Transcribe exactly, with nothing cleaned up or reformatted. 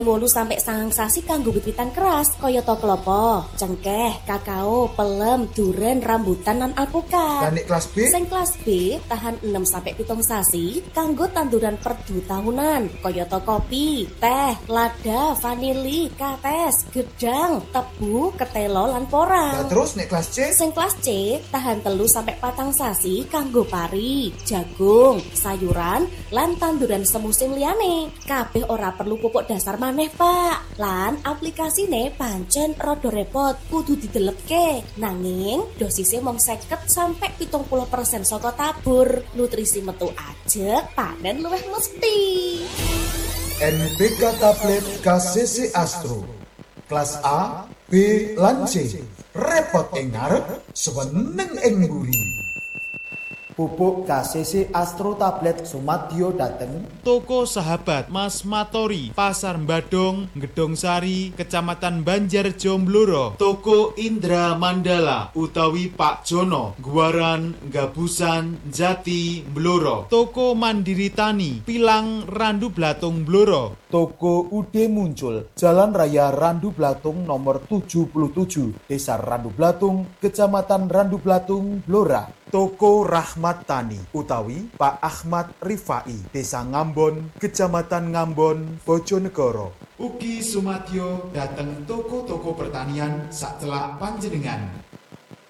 wolu sampai sangang sasi kanggo wit-witan keras kayata klapa, cengkeh, kakao, pelem, duren, rambutan lan alpukat. Lan nek kelas B? Sing kelas B tahan enam sampai pitung sasi kanggo tanduran perdu tahunan kayata kopi, teh, lada, vanili, kates, gedang, tebu, ketelo lan porang. Lah terus nek kelas C? Sing kelas C tahan telu sampai patang sasi kanggo pari, jagung, sayuran lan tanduran semusim liyane. Kabeh ora perlu pupuk dasar maneh, Pak. Lan aplikasine pancen rada repot, kudu didelepke. Nanging dosisnya mung seket sampai pitung puluh persen saka tabur. Nutrisi metu ajeg, panen luwih mesti. N P K tablet K C C Astro. Kelas A, B, lan C. Repot ing ngarep, seneng ing mburi. Pupuk K C C Astro Tablet Sumadyo dateng Toko Sahabat Mas Matori, Pasar Badong, Gedong Sari, Kecamatan Banjarjo Blora. Toko Indra Mandala utawi Pak Jono, Guaran, Gabusan, Jati, Blora. Toko Mandiri Tani, Pilang, Randu Blatung, Blora. Toko Ude Muncul, Jalan Raya Randu Blatung nomor tujuh puluh tujuh, Desa Randu Blatung, Kecamatan Randu Blatung, Blora. Toko Rahmat Tani utawi Pak Ahmad Rifai, Desa Ngambon, Kecamatan Ngambon, Bojonegoro. Ugi Sumadyo dateng toko-toko pertanian sak celak panjenengan.